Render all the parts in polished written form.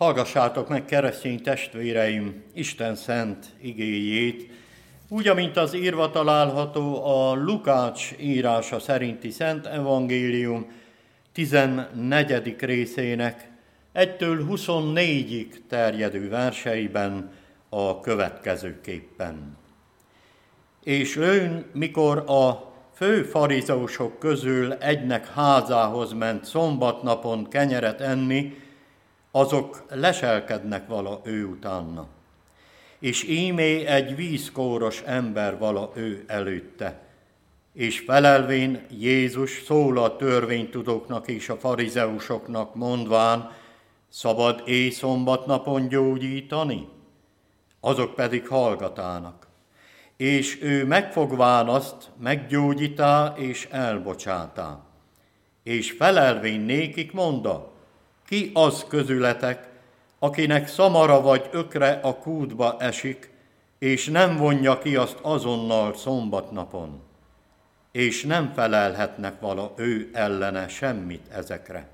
Hallgassátok meg, keresztény testvéreim, Isten szent igéjét, úgy, amint az írva található a Lukács írása szerinti Szent Evangélium 14. részének 1-től 24-ig terjedő verseiben a következőképpen. És ő, mikor a fő farizeusok közül egynek házához ment szombatnapon kenyeret enni, azok leselkednek vala ő utána. És ímé egy vízkóros ember vala ő előtte. És felelvén Jézus szól a törvénytudóknak és a farizeusoknak, mondván, szabad szombatnapon gyógyítani? Azok pedig hallgatának. És ő megfogván azt, meggyógyítá és elbocsátá. És felelvén nékik mondta, ki az közületek, akinek szamara vagy ökre a kútba esik, és nem vonja ki azt azonnal szombatnapon, és nem felelhetnek vala ő ellene semmit ezekre.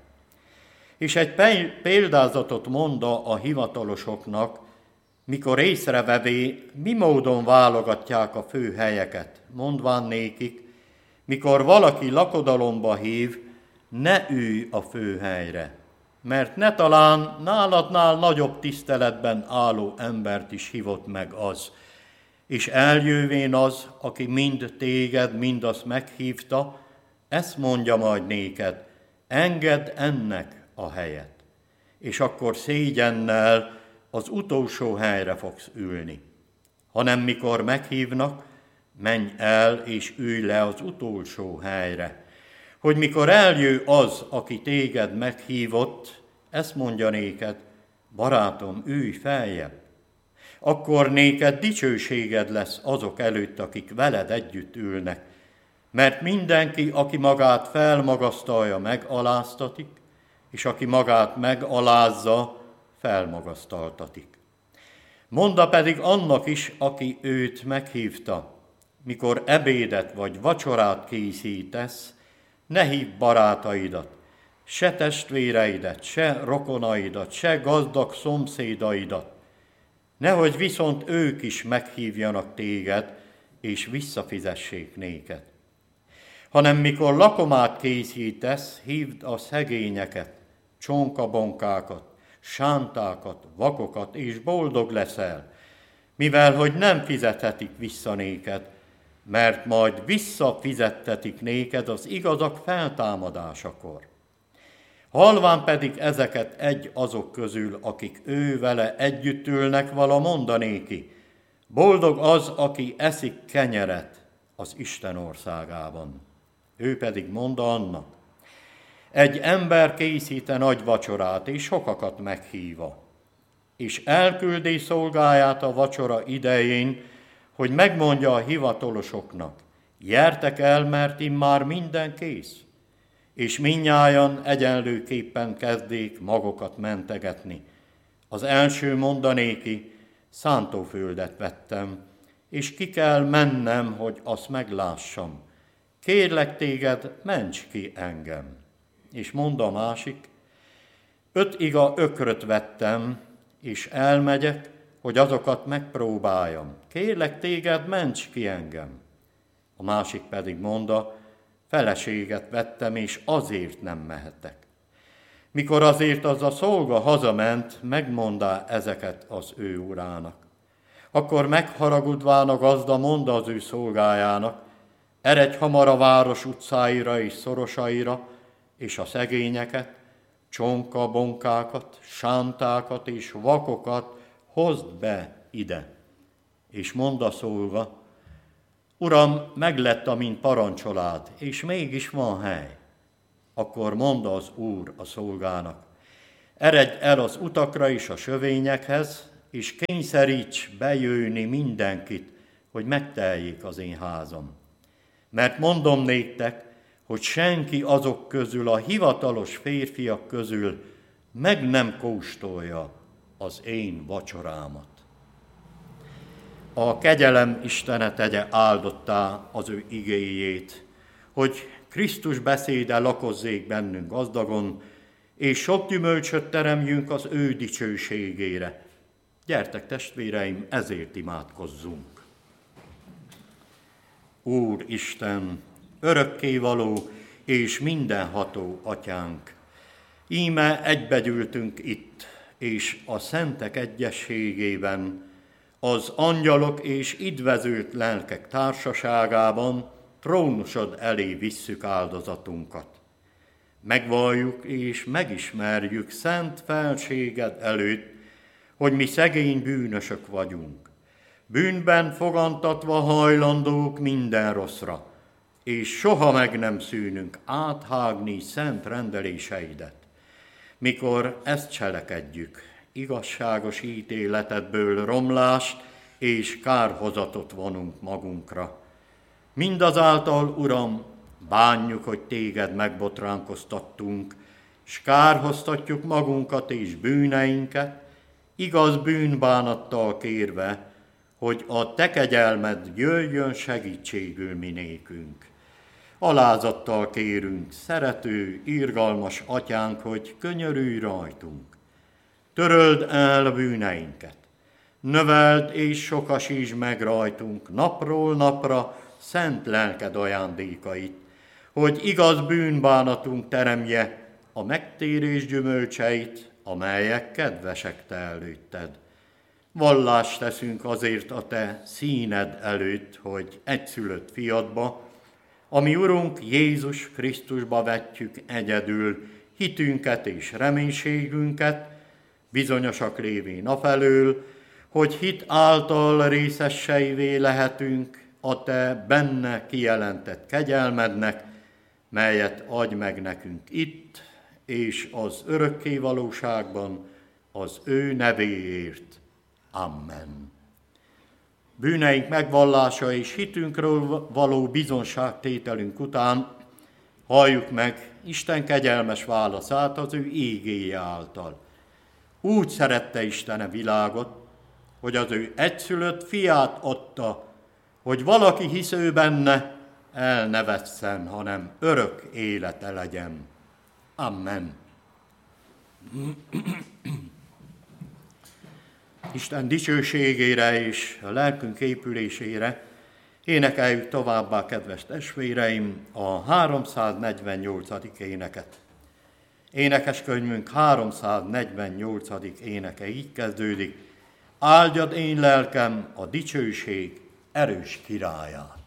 És egy példázatot monda a hivatalosoknak, mikor észrevevé, mi módon válogatják a fő helyeket, mondván nékik, mikor valaki lakodalomba hív, ne ülj a fő helyre, mert ne talán náladnál nagyobb tiszteletben álló embert is hívott meg az, és eljövén az, aki mind téged, mind azt meghívta, ezt mondja majd néked, engedd ennek a helyet, és akkor szégyennel az utolsó helyre fogsz ülni. Hanem mikor meghívnak, menj el és ülj le az utolsó helyre, hogy mikor eljő az, aki téged meghívott, ezt mondja néked, barátom, ülj feljebb. Akkor néked dicsőséged lesz azok előtt, akik veled együtt ülnek, mert mindenki, aki magát felmagasztalja, megaláztatik, és aki magát megalázza, felmagasztaltatik. Monda pedig annak is, aki őt meghívta, mikor ebédet vagy vacsorát készítesz, ne hívd barátaidat, se testvéreidet, se rokonaidat, se gazdag szomszédaidat, nehogy viszont ők is meghívjanak téged, és visszafizessék néked. Hanem mikor lakomát készítesz, hívd a szegényeket, csonkabonkákat, sántákat, vakokat, és boldog leszel, mivel hogy nem fizethetik vissza néked, mert majd visszafizettetik néked az igazak feltámadásakor. Halván pedig ezeket egy azok közül, akik ő vele együtt ülnek, vala mondanéki, boldog az, aki eszik kenyeret az Isten országában. Ő pedig mondta annak, egy ember készíte nagy vacsorát, és sokakat meghívva, és elküldi szolgáját a vacsora idején, hogy megmondja a hivatalosoknak, gyertek el, mert immár minden kész. És mindnyájan egyenlőképpen kezdék magokat mentegetni. Az első mondanéki, szántóföldet vettem, és ki kell mennem, hogy azt meglássam. Kérlek téged, ments ki engem. És mond a másik, 5 iga ökröt vettem, és elmegyek, hogy azokat megpróbáljam. Kérlek téged, ments ki engem. A másik pedig mondta, feleséget vettem, és azért nem mehetek. Mikor azért az a szolga hazament, megmondá ezeket az ő urának. Akkor megharagudván a gazda mondta az ő szolgájának, eredj hamar a város utcáira és szorosaira, és a szegényeket, csonkabonkákat, sántákat és vakokat hozd be ide. És mondd a szolga, Uram, meglett, amint parancsolád, és mégis van hely. Akkor mondta az Úr a szolgának, eredj el az utakra és a sövényekhez, és kényszeríts bejönni mindenkit, hogy megteljék az én házam. Mert mondom néktek, hogy senki azok közül, a hivatalos férfiak közül meg nem kóstolja az én vacsorámat. A kegyelem Istene tegye áldottá az ő igéjét, hogy Krisztus beszéde lakozzék bennünk gazdagon, és sok gyümölcsöt teremjünk az ő dicsőségére. Gyertek, testvéreim, ezért imádkozzunk. Úr Isten, örökkévaló és mindenható Atyánk, íme egybegyűltünk itt, és a szentek egyességében, az angyalok és idvezült lelkek társaságában trónusod elé visszük áldozatunkat. Megvalljuk és megismerjük szent felséged előtt, hogy mi szegény bűnösök vagyunk, bűnben fogantatva hajlandók minden rosszra, és soha meg nem szűnünk áthágni szent rendeléseidet. Mikor ezt cselekedjük, igazságos ítéletedből romlást és kárhozatot vonunk magunkra. Mindazáltal, Uram, bánjuk, hogy téged megbotránkoztattunk, s kárhoztatjuk magunkat és bűneinket, igaz bűnbánattal kérve, hogy a te kegyelmed jöjjön segítségül minékünk. Alázattal kérünk, szerető, irgalmas Atyánk, hogy könyörülj rajtunk. Töröld el bűneinket, növeld és sokasítsd meg rajtunk napról napra szent lelked ajándékait, hogy igaz bűnbánatunk teremje a megtérés gyümölcseit, amelyek kedvesek te előtted. Vallást teszünk azért a te színed előtt, hogy egyszülött fiadba, ami Urunk Jézus Krisztusba vetjük egyedül hitünket és reménységünket, bizonyosak lévén afelől, hogy hit által részeseivé lehetünk a te benne kijelentett kegyelmednek, melyet adj meg nekünk itt és az örökké valóságban az ő nevéért. Amen. Bűneink megvallása és hitünkről való bizonságtételünk után halljuk meg Isten kegyelmes válaszát az ő ígéje által. Úgy szerette Isten a világot, hogy az ő egyszülött fiát adta, hogy valaki hisz ő benne, el ne vesszen, hanem örök élete legyen. Amen. Isten dicsőségére és a lelkünk épülésére énekeljük továbbá, kedves testvéreim, a 348. éneket. Énekeskönyvünk 348. éneke így kezdődik: áldjad én lelkem a dicsőség erős királyát.